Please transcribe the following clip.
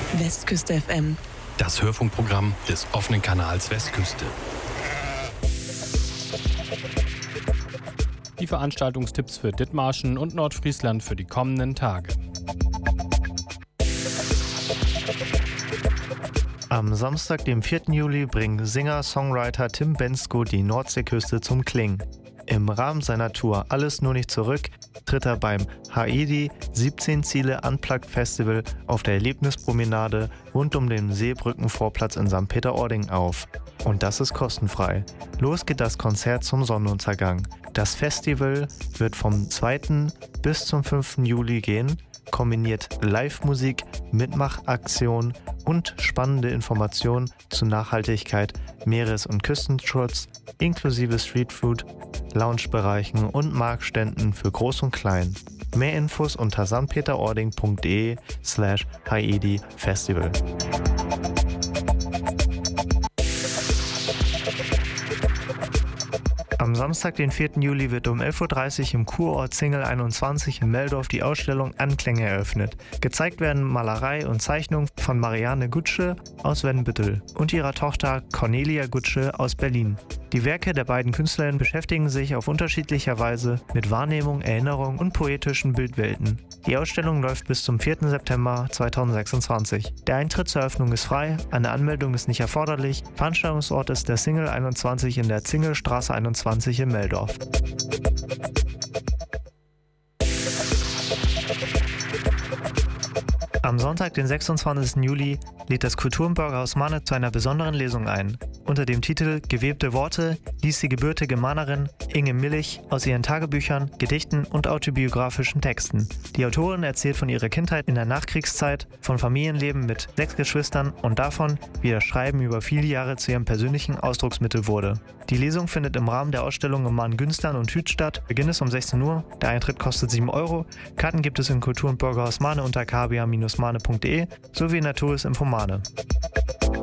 Westküste FM. Das Hörfunkprogramm des offenen Kanals Westküste. Die Veranstaltungstipps für Dithmarschen und Nordfriesland für die kommenden Tage. Am Samstag, dem 4. Juli, bringt Singer-Songwriter Tim Bendzko die Nordseeküste zum Klingen. Im Rahmen seiner Tour Alles nur nicht zurück tritt er beim Haedi 17 Ziele Unplugged Festival auf der Erlebnispromenade rund um den Seebrückenvorplatz in St. Peter-Ording auf. Und das ist kostenfrei. Los geht das Konzert zum Sonnenuntergang. Das Festival wird vom 2. bis zum 5. Juli gehen, kombiniert Live-Musik, Mitmachaktionen und spannende Informationen zu Nachhaltigkeit, Meeres- und Küstenschutz, inklusive Streetfood, Loungebereichen und Marktständen für Groß und Klein. Mehr Infos unter stpeterording.de/Haedi Festival. Am Samstag, den 4. Juli, wird um 11.30 Uhr im Kurort Zingel 21 in Meldorf die Ausstellung Anklänge eröffnet. Gezeigt werden Malerei und Zeichnung von Marianne Gutsche aus Wennbüttel und ihrer Tochter Cornelia Gutsche aus Berlin. Die Werke der beiden Künstlerinnen beschäftigen sich auf unterschiedlicher Weise mit Wahrnehmung, Erinnerung und poetischen Bildwelten. Die Ausstellung läuft bis zum 4. September 2026. Der Eintritt zur Eröffnung ist frei, eine Anmeldung ist nicht erforderlich. Veranstaltungsort ist der Zingel 21 in der Zingelstraße 21 in Meldorf. Am Sonntag, den 26. Juli, lädt das Kultur- und Bürgerhaus Mahne zu einer besonderen Lesung ein. Unter dem Titel Gewebte Worte liest die gebürtige Mahnerin Inge Millich aus ihren Tagebüchern, Gedichten und autobiografischen Texten. Die Autorin erzählt von ihrer Kindheit in der Nachkriegszeit, von Familienleben mit 6 Geschwistern und davon, wie das Schreiben über viele Jahre zu ihrem persönlichen Ausdrucksmittel wurde. Die Lesung findet im Rahmen der Ausstellung im Mahn-Günstern und Hüth statt. Beginn ist um 16 Uhr, der Eintritt kostet 7 €. Karten gibt es im Kultur- und Bürgerhaus Mahne unter kba-mahne.de sowie in der Touristinfo Mahne.